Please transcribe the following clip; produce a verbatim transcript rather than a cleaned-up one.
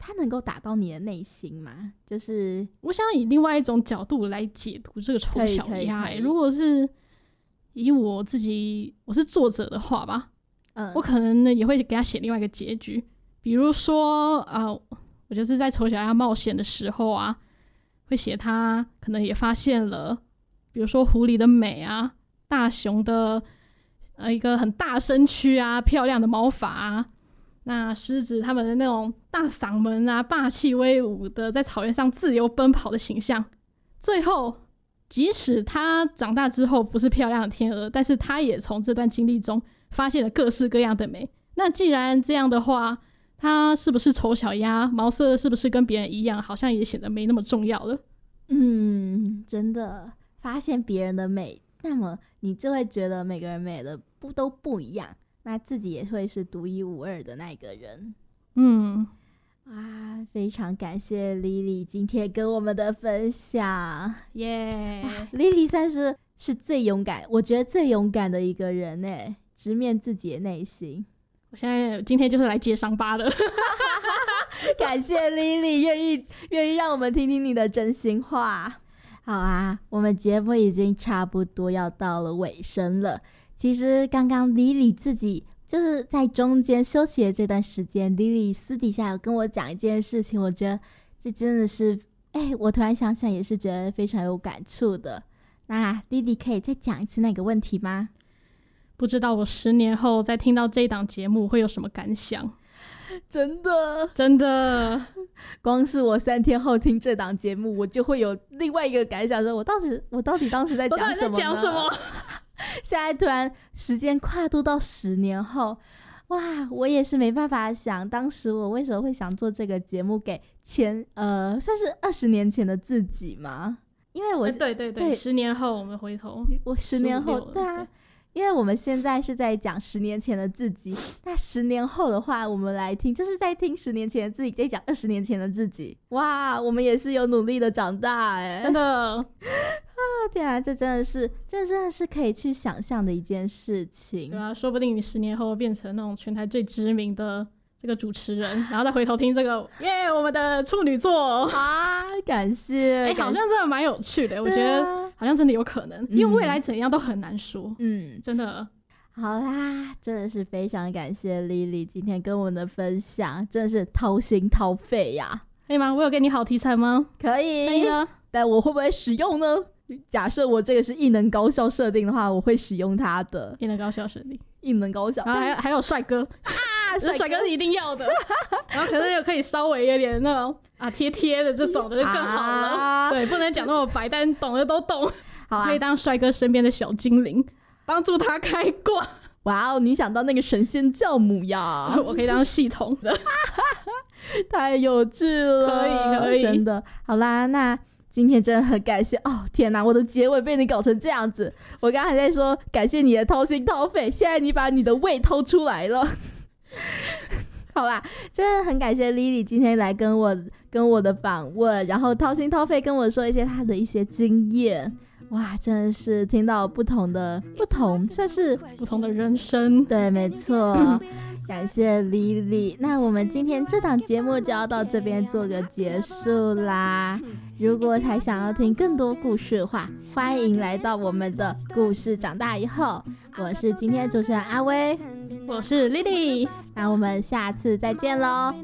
它能够打到你的内心吗？就是我想以另外一种角度来解读这个丑小鸭、欸。如果是以我自己，我是作者的话吧，嗯，我可能呢也会给他写另外一个结局，比如说啊、呃，我就是在丑小鸭冒险的时候啊，会写他可能也发现了，比如说狐狸的美啊，大熊的呃一个很大身躯啊，漂亮的毛发啊。那狮子他们的那种大嗓门啊，霸气威武的在草原上自由奔跑的形象，最后即使他长大之后不是漂亮的天鹅，但是他也从这段经历中发现了各式各样的美。那既然这样的话，他是不是丑小鸭，毛色是不是跟别人一样，好像也显得没那么重要了。 嗯，真的发现别人的美，那么你就会觉得每个人美的不都不一样，那自己也会是独一无二的那个人。 嗯， 哇，非常感谢 Lily 今天跟我们的分享， 耶、yeah ！Lily 算是是最勇敢，我觉得最勇敢的一个人耶，直面自己的内心。 我现在今天就是来接伤疤的。 感谢 Lily 愿意愿意让我们听听你的真心话。好啊，我们节目已经差不多要到了尾声了。其实刚刚 Lily 自己就是在中间休息的这段时间， Lily 私底下有跟我讲一件事情，我觉得这真的是哎，我突然想想也是觉得非常有感触的。那 Lily 可以再讲一次那个问题吗？ 不知道我十年后再听到这一档节目会有什么感想。 真的真的， 光是我三天后听这档节目，我就会有另外一个感想，说我到底我到底当时在讲什么呢？ 我到底在讲什么？ 现在突然时间跨度到十年后，哇，我也是没办法想，当时我为什么会想做这个节目给前呃算是二十年前的自己吗？因为我、 欸、对对 对, 对，十年后我们回头， 我十年后对啊。对，因为我们现在是在讲十年前的自己，那十年后的话，我们来听，就是在听十年前的自己，在讲二十年前的自己。哇，我们也是有努力的长大哎， 真的啊！天啊，这真的是，这真的是可以去想象的一件事情。 对啊，说不定你十年后变成那种全台最知名的这个主持人，然后再回头听这个，耶，我们的处女座啊！感谢， 哎、欸，好像真的蛮有趣的，我觉得好像真的有可能，因为未来怎样都很难说。嗯，真的。 好啦，真的是非常感谢 Lily 今天跟我们的分享，真的是掏心掏肺呀。 可以吗？我有给你好题材吗？ 可以。 可以呢， 但我会不会使用呢？假设我这个是异能高效设定的话，我会使用它的。 异能高效设定， 异能高效， 然后还有还有帅哥啊，帅哥是一定要的。然后可能又可以稍微有点那种啊贴贴的这种的就更好了。啊、对，不能讲那么白，但懂的都懂。好、啊，可以当帅哥身边的小精灵，帮助他开挂。 哇哦，你想到那个神仙教母呀？ 我可以当系统的， 太有趣了。 可以可以， 真的。好啦，那。今天真的很感谢哦！天哪，我的结尾被你搞成这样子。我刚刚还在说感谢你的掏心掏肺，现在你把你的胃掏出来了。好啦，真的很感谢 Lily 今天来跟我跟我的访问，然后掏心掏肺跟我说一些她的一些经验。哇，真的是听到不同的不同，算是不同的人生。 对，没错。感谢 Lily， 那我们今天这档节目就要到这边做个结束啦。如果还想要听更多故事的话，欢迎来到我们的故事长大以后。我是今天的主持人阿威， 我是 Lily， 那我们下次再见咯，